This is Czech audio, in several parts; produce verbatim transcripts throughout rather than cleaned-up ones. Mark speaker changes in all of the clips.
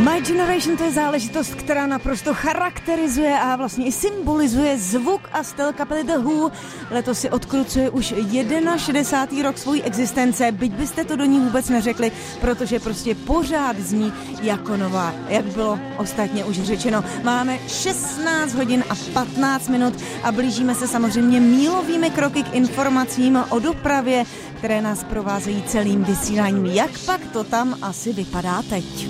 Speaker 1: My Generation, to je záležitost, která naprosto charakterizuje a vlastně i symbolizuje zvuk a styl kapely The Who. Letos si odkrucuje už šedesátý rok svojí existence, byť byste to do ní vůbec neřekli, protože prostě pořád zní jako nová, jak bylo ostatně už řečeno. Máme šestnáct hodin a patnáct minut a blížíme se samozřejmě mílovými kroky k informacím o dopravě, které nás provázejí celým vysíláním. Jak pak to tam asi vypadá teď?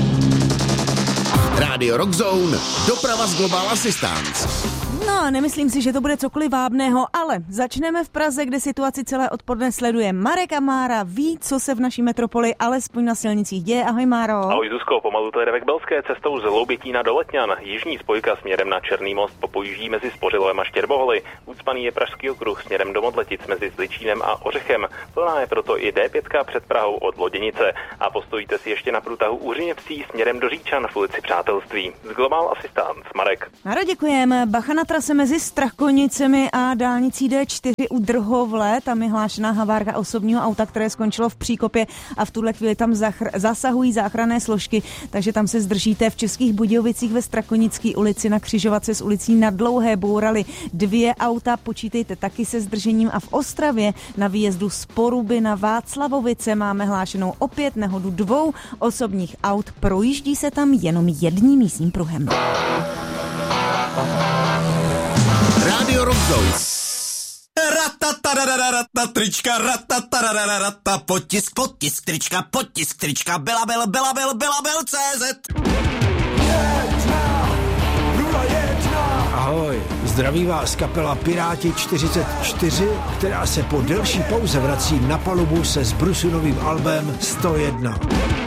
Speaker 2: Rádio Rock Zone, doprava z Global Assistance.
Speaker 1: No, nemyslím si, že to bude cokoliv vábného, ale začneme v Praze, kde situaci celé odpoledne sleduje Marek a Mára. Ví, co se v naší metropoli alespoň na silnicích děje. Ahoj, Máro.
Speaker 3: Ahoj, Zuzko, pomalu to jede ve Kbelské cestou z Loubětína do Letňan. Jižní spojka směrem na Černý most popojíždí mezi Spořilovem a Štěrboholy. Ucpaný je Pražský okruh směrem do Modletic mezi Zličínem a Ořechem. Plná je proto i dé pět před Prahou od Loděnice. A postojíte si ještě na průtahu Úřiněvcí směrem do Říčan v ulici Přátelství. Z Global Assistance, Marek.
Speaker 1: Máro, děkujeme. Bacha na trase mezi Strakonicemi a dálnicí dé čtyři u Drhovle. Tam je hlášená havárka osobního auta, které skončilo v příkopě a v tuhle chvíli tam zachr- zasahují záchranné složky, takže tam se zdržíte. V Českých Budějovicích ve Strakonické ulici na křižovatce s ulicí Na Dlouhé bourali dvě auta, počítejte taky se zdržením, a v Ostravě na výjezdu z Poruby na Václavovice máme hlášenou opět nehodu dvou osobních aut. Projíždí se tam jenom jedním místním pruhem.
Speaker 2: Rádio Rock Zone.
Speaker 4: Ratatarararata, trička, ratatarararata, potisk, potisk, trička, potisk, trička, Belabel, Belabel, Belabel, C Z.
Speaker 5: Ahoj, zdraví vás kapela Piráti čtyřicet čtyři, která se po delší pauze vrací na palubu se s Brusunovým albem sto jedna.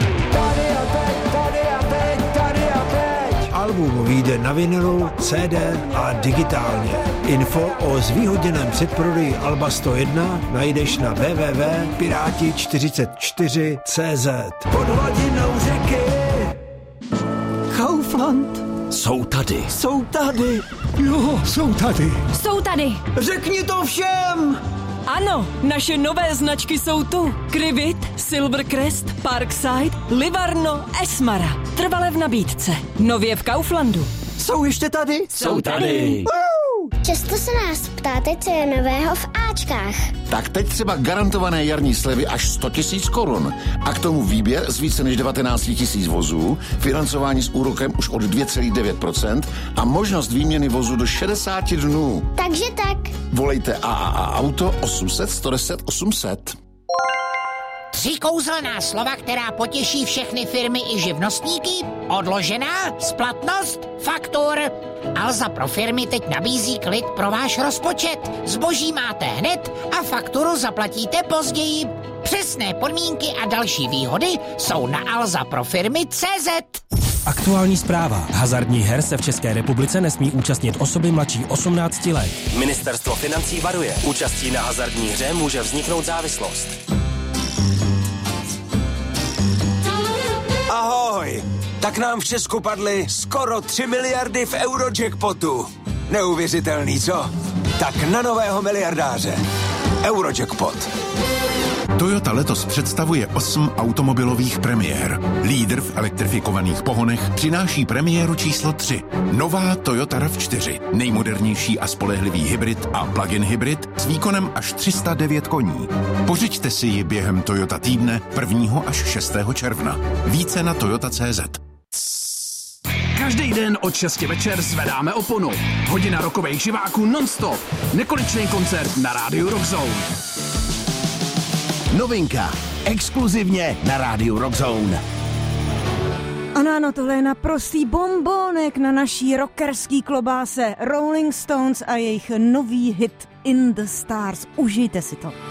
Speaker 5: Album vyjde na vinilu, cé dé a digitálně. Info o zvýhodněném předprodeji alba sto jedna najdeš na w w w tečka piráti čtyřicet čtyři tečka cé zet. Pod hladinou řeky Kaufland.
Speaker 4: Jsou tady.
Speaker 5: Jsou tady. Jo, jsou tady.
Speaker 6: Jsou tady.
Speaker 5: Řekni to všem.
Speaker 6: Ano, naše nové značky jsou tu. Krivit, Silvercrest, Parkside, Livarno, Esmara. Trvale v nabídce. Nově v Kauflandu.
Speaker 5: Jsou ještě tady?
Speaker 6: Jsou tady.
Speaker 7: Často se nás ptáte, co je nového v Ačkách.
Speaker 2: Tak teď třeba garantované jarní slevy až sto tisíc korun. A k tomu výběr z více než devatenáct tisíc vozů, financování s úrokem už od dvě celá devět procenta a možnost výměny vozu do šedesát dnů.
Speaker 7: Takže tak.
Speaker 2: Volejte A A A Auto osm set, sto deset, osm set.
Speaker 8: Tři kouzelná slova, která potěší všechny firmy i živnostníky. Odložená, splatnost, faktur. Alza pro firmy teď nabízí klid pro váš rozpočet. Zboží máte hned a fakturu zaplatíte později. Přesné podmínky a další výhody jsou na alza pro firmy tečka cé zet.
Speaker 9: Aktuální zpráva. Hazardních her se v České republice nesmí účastnit osoby mladší osmnácti let. Ministerstvo financí varuje. Účastí na hazardní hře může vzniknout závislost.
Speaker 5: Ahoj! Tak nám v Česku padly skoro tři miliardy v Eurojackpotu. Neuvěřitelný, co? Tak na nového miliardáře. Eurojackpot.
Speaker 10: Toyota letos představuje osm automobilových premiér. Lídr v elektrifikovaných pohonech přináší premiéru číslo tři. Nová Toyota RAV čtyři. Nejmodernější a spolehlivý hybrid a plug-in hybrid s výkonem až tři sta devět koní. Pořiďte si ji během Toyota týdne prvního až šestého června. Více na toyota tečka cé zet.
Speaker 11: Každý den od šesti večer zvedáme oponu. Hodina rokových živáků non-stop. Nekonečný koncert na rádiu Rock Zone.
Speaker 2: Novinka. Exkluzivně na rádiu Rock Zone.
Speaker 1: Ano, ano, tohle je naprostý bombonek na naší rockerský klobáse Rolling Stones a jejich nový hit In the Stars. Užijte si to.